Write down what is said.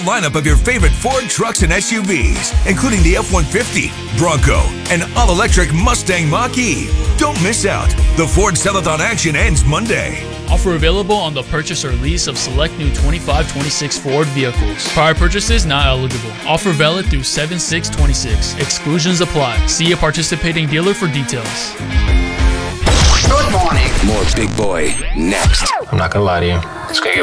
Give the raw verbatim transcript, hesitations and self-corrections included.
Lineup of your favorite Ford trucks and S U Vs, including the F one fifty, Bronco, and all-electric Mustang Mach-E. Don't miss out. The Ford Sell-A-thon action ends Monday. Offer available on the purchase or lease of select new twenty-five twenty-six Ford vehicles. Prior purchases not eligible. Offer valid through seven six twenty-six. Exclusions apply. See a participating dealer for details. Good morning. More Big Boy next. I'm not gonna lie to you. It's gonna get